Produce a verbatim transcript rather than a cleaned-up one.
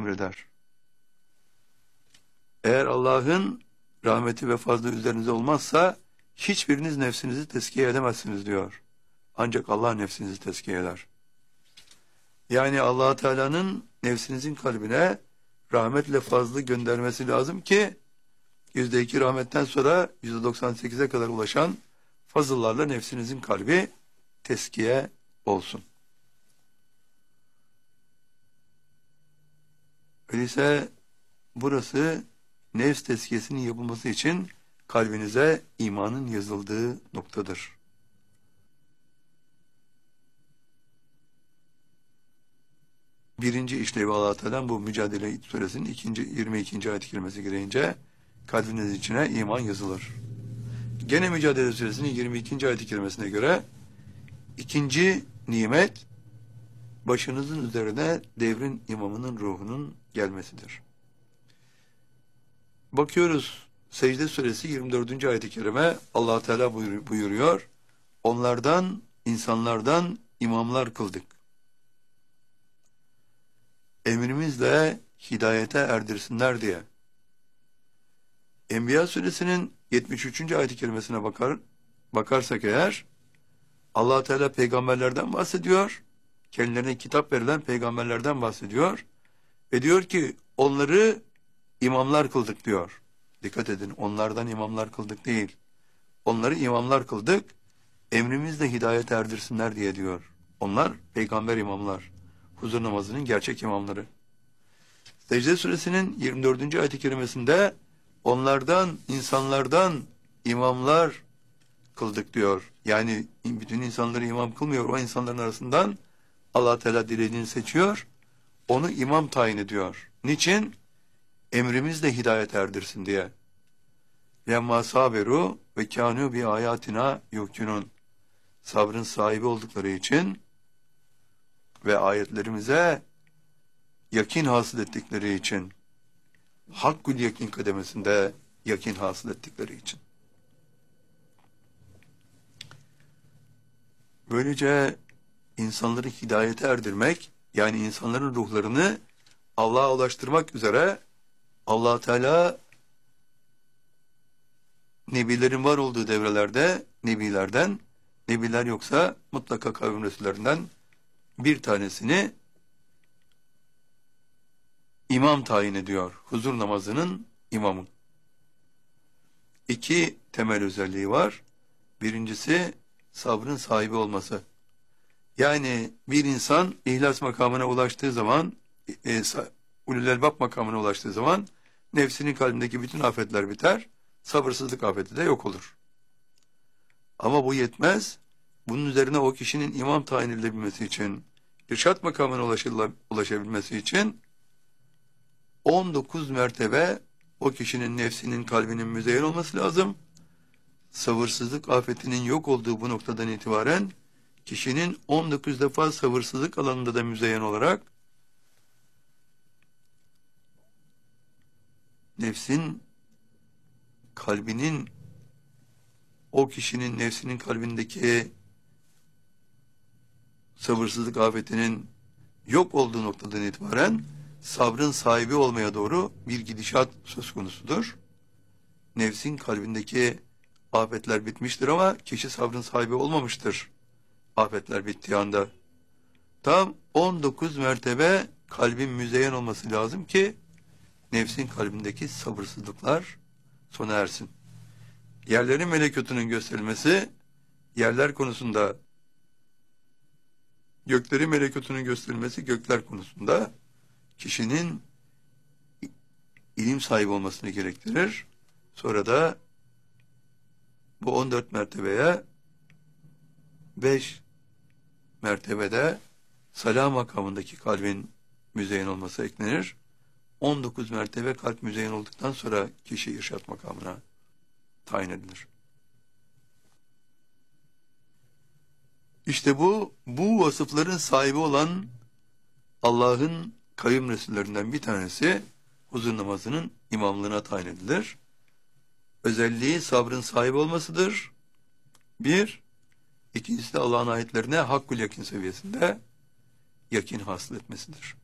emreder. Eğer Allah'ın rahmeti ve fazlı üzerinize olmazsa hiçbiriniz nefsinizi tezkiye edemezsiniz diyor. Ancak Allah nefsinizi tezkiye eder. Yani Allah Teala'nın nefsinizin kalbine rahmetle fazlı göndermesi lazım ki yüzde iki rahmetten sonra yüzde doksan sekize kadar ulaşan fazıllarla nefsinizin kalbi teskiye olsun. Öyleyse burası nefs tezkiyesinin yapılması için kalbinize imanın yazıldığı noktadır. Birinci işlevi Allah Teala bu Mücadele Suresinin ikinci, yirmi ikinci ayet-i kerimesi gereğince kalbiniz içine iman yazılır. Gene Mücadele Suresinin yirmi ikinci ayet-i kerimesine göre ikinci nimet başınızın üzerine devrin imamının ruhunun gelmesidir. Bakıyoruz Secde Suresi yirmi dördüncü ayet-i kerime Allah Teala buyuruyor. Onlardan, insanlardan imamlar kıldık. Emrimizle hidayete erdirsinler diye. Enbiya Suresinin yetmiş üçüncü ayet-i kerimesine bakar, bakarsak eğer Allah Teala peygamberlerden bahsediyor. Kendilerine kitap verilen peygamberlerden bahsediyor. Ve diyor ki onları imamlar kıldık diyor. Dikkat edin, onlardan imamlar kıldık değil. Onları imamlar kıldık. Emrimizle hidayete erdirsinler diye diyor. Onlar peygamber imamlar. Huzur namazının gerçek imamları. Secde Suresinin yirmi dördüncü ayet-i kerimesinde onlardan, insanlardan imamlar kıldık diyor. Yani bütün insanları imam kılmıyor. O insanların arasından Allah Teala dilediğini seçiyor. Onu imam tayin ediyor. Niçin? Emrimizle hidayet erdirsin diye. Lemma saberu ve kânû bi ayatina yukinun. Sabrın sahibi oldukları için ve ayetlerimize yakin hasıl ettikleri için, hakkul yakin kademesinde yakin hasıl ettikleri için. Böylece insanları hidayete erdirmek, yani insanların ruhlarını Allah'a ulaştırmak üzere Allah Teala nebilerin var olduğu devrelerde nebilerden, nebiler yoksa mutlaka kavim resullerinden bir tanesini imam tayin ediyor. Huzur namazının imamı. İki temel özelliği var. Birincisi sabrın sahibi olması. Yani bir insan ihlas makamına ulaştığı zaman, e, ulul elbab makamına ulaştığı zaman nefsinin kalbindeki bütün afetler biter, sabırsızlık afeti de yok olur. Ama bu yetmez. Bunun üzerine o kişinin imam tayin edilebilmesi için, irşat makamına ulaşabilmesi için on dokuz mertebe o kişinin nefsinin, kalbinin müzeyyen olması lazım. Sabırsızlık afetinin yok olduğu bu noktadan itibaren kişinin on dokuz defa sabırsızlık alanında da müzeyyen olarak nefsin, kalbinin, o kişinin nefsinin kalbindeki sabırsızlık afetinin yok olduğu noktadan itibaren sabrın sahibi olmaya doğru bir gidişat söz konusudur. Nefsin kalbindeki afetler bitmiştir ama kişi sabrın sahibi olmamıştır. Afetler bittiği anda. Tam on dokuz mertebe kalbin müzeyyen olması lazım ki nefsin kalbindeki sabırsızlıklar sona ersin. Yerlerin melekutunun gösterilmesi, yerler konusunda, göklerin melekutunun gösterilmesi gökler konusunda kişinin ilim sahibi olmasını gerektirir. Sonra da bu on dört mertebeye beş mertebede salam makamındaki kalbin müzeyyen olması eklenir. on dokuz mertebe kalp müzeyyen olduktan sonra kişi irşat makamına tayin edilir. İşte bu, bu vasıfların sahibi olan Allah'ın kayyum resullerinden bir tanesi huzur namazının imamlığına tayin edilir. Özelliği sabrın sahibi olmasıdır. Bir, ikincisi de Allah'ın ayetlerine hakkul yakin seviyesinde yakin hasıl etmesidir.